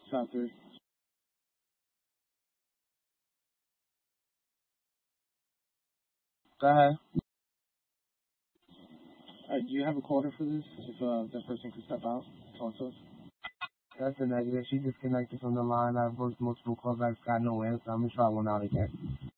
Top three. Go ahead. Do you have a quarter for this? If that person could step out, talk to us. That's a negative. She disconnected from the line. I've worked multiple callbacks, got no answer. I'm gonna try one out again.